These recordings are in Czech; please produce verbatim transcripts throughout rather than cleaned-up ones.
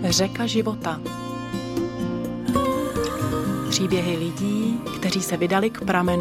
Řeka života. Příběhy lidí, kteří se vydali k pramenům.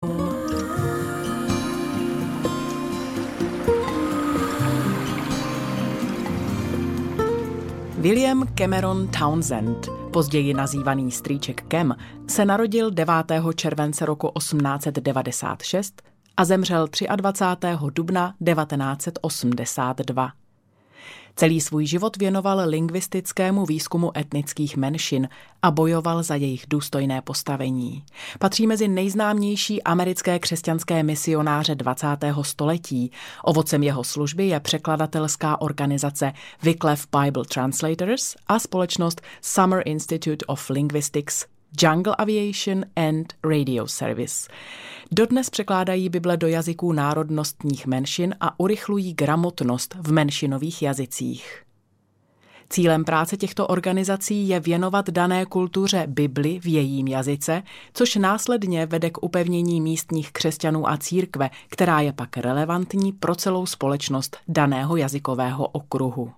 William Cameron Townsend, později nazývaný strýček Cam, se narodil devátého července roku osmnáct set devadesát šest a zemřel dvacátého třetího dubna devatenáct set osmdesát dva. Celý svůj život věnoval lingvistickému výzkumu etnických menšin a bojoval za jejich důstojné postavení. Patří mezi nejznámější americké křesťanské misionáře dvacátého století. Ovocem jeho služby je překladatelská organizace Wycliffe Bible Translators a společnost Summer Institute of Linguistics, Jungle Aviation and Radio Service. Dodnes překládají Bible do jazyků národnostních menšin a urychlují gramotnost v menšinových jazycích. Cílem práce těchto organizací je věnovat dané kultuře Bibli v jejím jazyce, což následně vede k upevnění místních křesťanů a církve, která je pak relevantní pro celou společnost daného jazykového okruhu.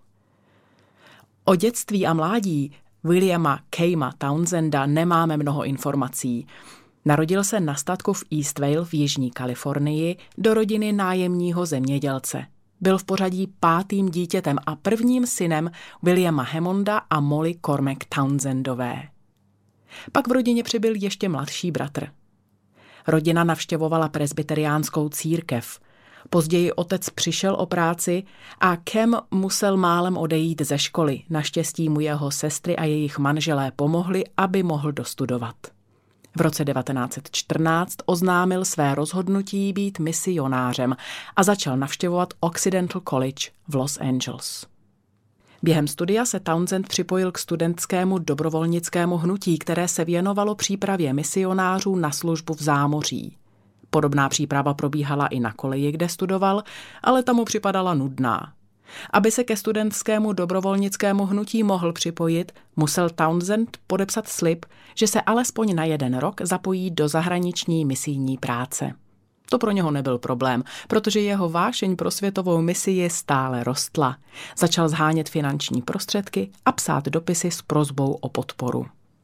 O dětství a mládí Williama Cama Townsenda nemáme mnoho informací. Narodil se na statku v Eastvale v jižní Kalifornii do rodiny nájemního zemědělce. Byl v pořadí pátým dítětem a prvním synem Williama Hammonda a Molly Cormack Townsendové. Pak v rodině přibyl ještě mladší bratr. Rodina navštěvovala presbyteriánskou církev. Později otec přišel o práci a Cam musel málem odejít ze školy. Naštěstí mu jeho sestry a jejich manželé pomohli, aby mohl dostudovat. V roce devatenáct set čtrnáct oznámil své rozhodnutí být misionářem a začal navštěvovat Occidental College v Los Angeles. Během studia se Townsend připojil k studentskému dobrovolnickému hnutí, které se věnovalo přípravě misionářů na službu v zámoří. Podobná příprava probíhala i na koleji, kde studoval, ale ta mu připadala nudná. Aby se ke studentskému dobrovolnickému hnutí mohl připojit, musel Townsend podepsat slib, že se alespoň na jeden rok zapojí do zahraniční misijní práce. To pro něho nebyl problém, protože jeho vášeň pro světovou misii stále rostla. Začal shánět finanční prostředky a psát dopisy s prosbou o podporu.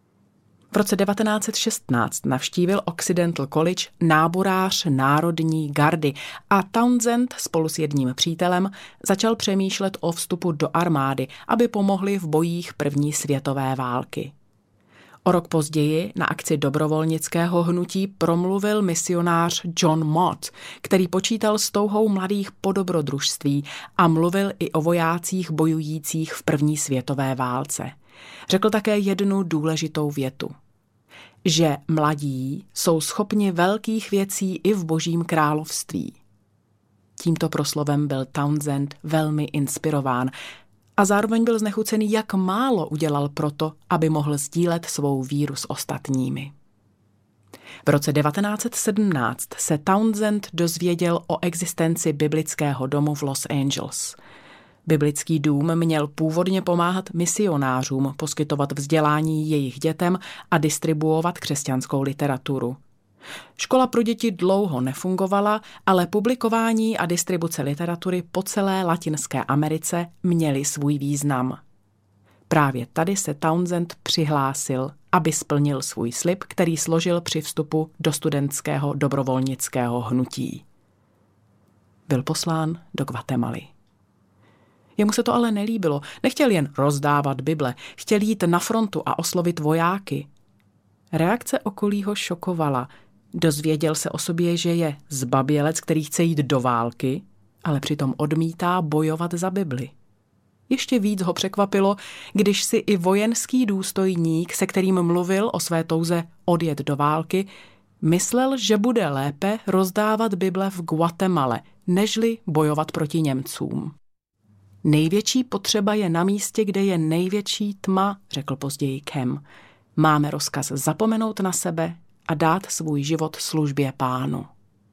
V roce devatenáct set šestnáct navštívil Occidental College náborář Národní gardy a Townsend spolu s jedním přítelem začal přemýšlet o vstupu do armády, aby pomohli v bojích první světové války. O rok později na akci dobrovolnického hnutí promluvil misionář John Mott, který počítal s touhou mladých po dobrodružství a mluvil i o vojácích bojujících v první světové válce. Řekl také jednu důležitou větu, že mladí jsou schopni velkých věcí i v Božím království. Tímto proslovem byl Townsend velmi inspirován a zároveň byl znechucený, jak málo udělal proto, aby mohl sdílet svou víru s ostatními. V roce devatenáct set sedmnáct se Townsend dozvěděl o existenci biblického domu v Los Angeles. Biblický dům měl původně pomáhat misionářům, poskytovat vzdělání jejich dětem a distribuovat křesťanskou literaturu. Škola pro děti dlouho nefungovala, ale publikování a distribuce literatury po celé Latinské Americe měly svůj význam. Právě tady se Townsend přihlásil, aby splnil svůj slib, který složil při vstupu do studentského dobrovolnického hnutí. Byl poslán do Guatemaly. Jemu se to ale nelíbilo. Nechtěl jen rozdávat Bible, chtěl jít na frontu a oslovit vojáky. Reakce okolí ho šokovala. Dozvěděl se o sobě, že je zbabělec, který chce jít do války, ale přitom odmítá bojovat za Bibli. Ještě víc ho překvapilo, když si i vojenský důstojník, se kterým mluvil o své touze odjet do války, myslel, že bude lépe rozdávat Bible v Guatemale, nežli bojovat proti Němcům. Největší potřeba je na místě, kde je největší tma, řekl později Cam. Máme rozkaz zapomenout na sebe a dát svůj život službě Pánu.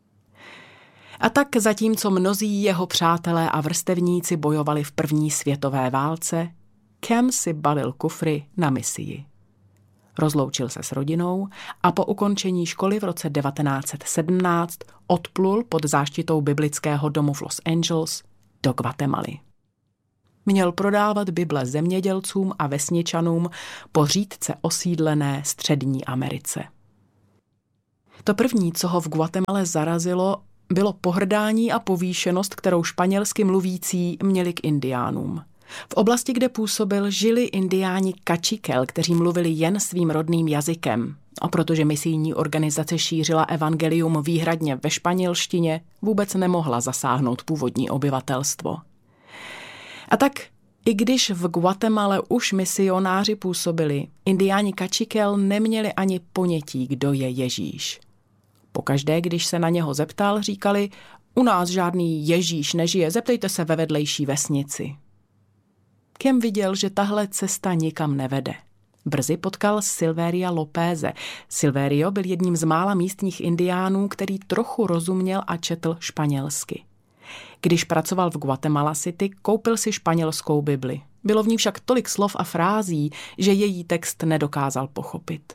A tak zatímco mnozí jeho přátelé a vrstevníci bojovali v první světové válce, Cam si balil kufry na misii. Rozloučil se s rodinou a po ukončení školy v roce devatenáct set sedmnáct odplul pod záštitou biblického domu v Los Angeles do Guatemaly. Měl prodávat Bible zemědělcům a vesničanům po řídce osídlené Střední Americe. To první, co ho v Guatemale zarazilo, bylo pohrdání a povýšenost, kterou španělsky mluvící měli k indiánům. V oblasti, kde působil, žili indiáni Kačikel, kteří mluvili jen svým rodným jazykem. A protože misijní organizace šířila evangelium výhradně ve španělštině, vůbec nemohla zasáhnout původní obyvatelstvo. A tak, i když v Guatemale už misionáři působili, indiáni Kačikel neměli ani ponětí, kdo je Ježíš. Pokaždé, když se na něho zeptal, říkali, u nás žádný Ježíš nežije, zeptejte se ve vedlejší vesnici. Kem viděl, že tahle cesta nikam nevede. Brzy potkal Silveria Lopéze. Silverio byl jedním z mála místních indiánů, který trochu rozuměl a četl španělsky. Když pracoval v Guatemala City, koupil si španělskou Bibli. Bylo v ní však tolik slov a frází, že její text nedokázal pochopit.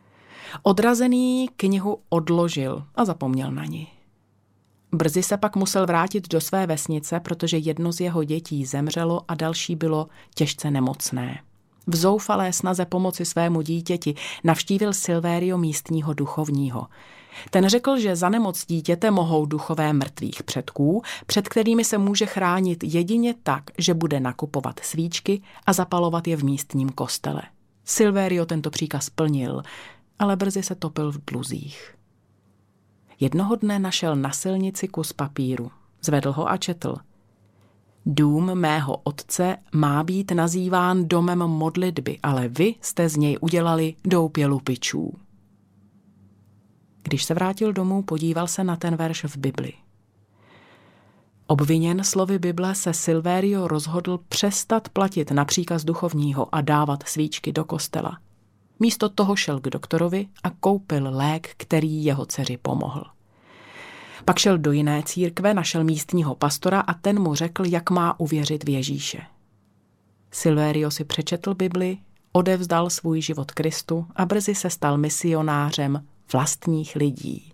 Odrazený knihu odložil a zapomněl na ní. Brzy se pak musel vrátit do své vesnice, protože jedno z jeho dětí zemřelo a další bylo těžce nemocné. V zoufalé snaze pomoci svému dítěti navštívil Silverio místního duchovního. Ten řekl, že za nemoc dítěte mohou duchové mrtvých předků, před kterými se může chránit jedině tak, že bude nakupovat svíčky a zapalovat je v místním kostele. Silverio tento příkaz plnil, ale brzy se topil v dluzích. Jednoho dne našel na silnici kus papíru. Zvedl ho a četl. Dům mého otce má být nazýván domem modlitby, ale vy jste z něj udělali doupě lupičů. Když se vrátil domů, podíval se na ten verš v Bibli. Obviněn slovy Bible se Silverio rozhodl přestat platit na příkaz duchovního a dávat svíčky do kostela. Místo toho šel k doktorovi a koupil lék, který jeho dceři pomohl. Pak šel do jiné církve, našel místního pastora a ten mu řekl, jak má uvěřit v Ježíše. Silverio si přečetl Bibli, odevzdal svůj život Kristu a brzy se stal misionářem vlastních lidí.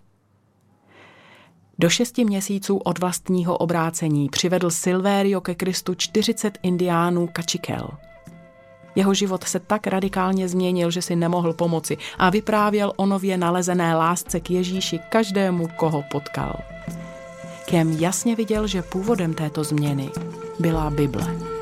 Do šesti měsíců od vlastního obrácení přivedl Silverio ke Kristu čtyřicet indiánů Kačikel. Jeho život se tak radikálně změnil, že si nemohl pomoci a vyprávěl o nově nalezené lásce k Ježíši každému, koho potkal. Kem jasně viděl, že původem této změny byla Bible.